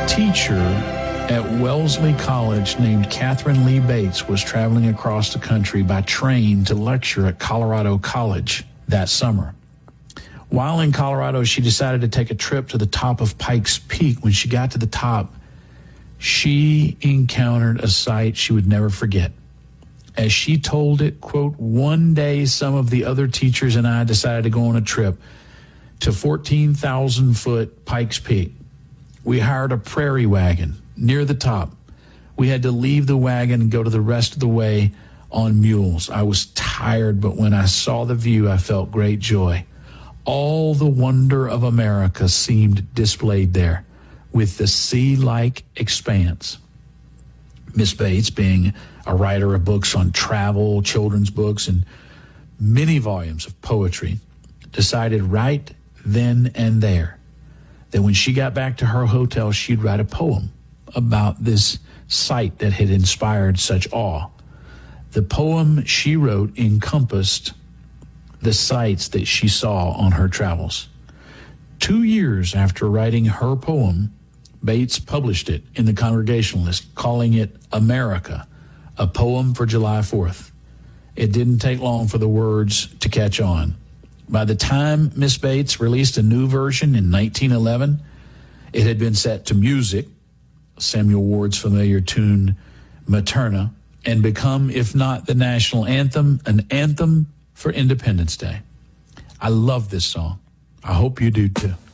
teacher at Wellesley College named Catherine Lee Bates was traveling across the country by train to lecture at Colorado College that summer. While in Colorado, she decided to take a trip to the top of Pikes Peak. When she got to the top, she encountered a sight she would never forget. As she told it, quote, "One day some of the other teachers and I decided to go on a trip to 14,000-foot Pikes Peak. We hired a prairie wagon near the top. We had to leave the wagon and go to the rest of the way on mules. I was tired, but when I saw the view, I felt great joy. All the wonder of America seemed displayed there, with the sea-like expanse." Miss Bates, being a writer of books on travel, children's books, and many volumes of poetry, decided right then and there that when she got back to her hotel, she'd write a poem about this sight that had inspired such awe. The poem she wrote encompassed the sights that she saw on her travels. 2 years after writing her poem, Bates published it in the Congregationalist, calling it America, a poem for July 4th. It didn't take long for the words to catch on. By the time Miss Bates released a new version in 1911, it had been set to music, Samuel Ward's familiar tune, Materna, and become, if not the national anthem, an anthem for Independence Day. I love this song. I hope you do too.